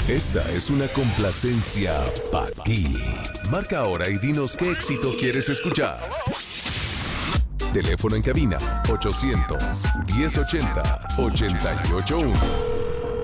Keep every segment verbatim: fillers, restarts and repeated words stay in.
Esta es una complacencia para ti. Marca ahora y dinos qué éxito quieres escuchar. Teléfono en cabina ochocientos, diez ochenta, ochenta y ocho uno.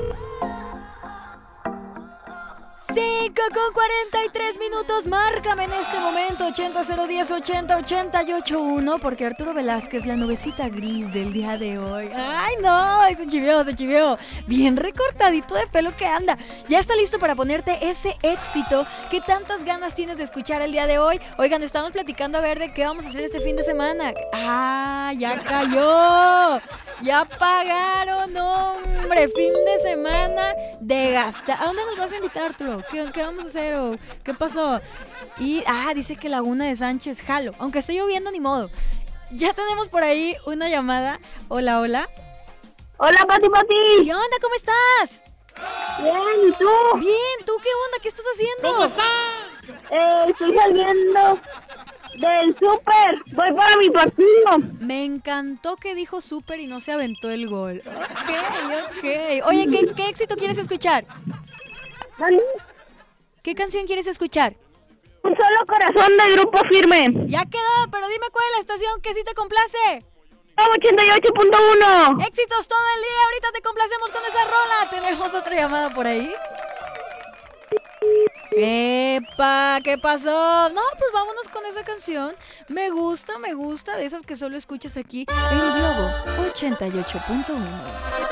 cinco con cuarenta y tres minutos, márcame en este momento ochenta cero diez ochenta ochenta y ocho uno, porque Arturo Velázquez, la nubecita gris del día de hoy. Ay no, se chivió, se chivió. Bien recortadito de pelo que anda. Ya está listo para ponerte ese éxito que tantas ganas tienes de escuchar el día de hoy. Oigan, estamos platicando a ver de qué vamos a hacer este fin de semana. Ah, ya cayó. Ya pagaron, hombre. Fin de semana de gastar. ¿A dónde nos vas a invitar, Arturo? ¿Qué, qué vamos a hacer? ¿O qué pasó? Y, ah, dice que Laguna de Sánchez, jalo. Aunque esté lloviendo, ni modo. Ya tenemos por ahí una llamada. Hola, hola. Hola, Pati Pati. ¿Qué onda? ¿Cómo estás? Bien, ¿y tú? Bien, ¿tú qué onda? ¿Qué estás haciendo? ¿Cómo están? Eh, estoy saliendo del súper. Voy para mi partido. Me encantó que dijo súper y no se aventó el gol. Ok, ok. Oye, ¿qué, qué éxito quieres escuchar? ¿Dónde? ¿Qué canción quieres escuchar? Un solo corazón de Grupo Firme. Ya quedó, pero dime cuál es la estación que sí te complace. ochenta y ocho punto uno. Éxitos todo el día, ahorita te complacemos con esa rola. ¿Tenemos otra llamada por ahí? ¡Epa! ¿Qué pasó? No, pues vámonos con esa canción. Me gusta, me gusta, de esas que solo escuchas aquí en Globo ochenta y ocho punto uno.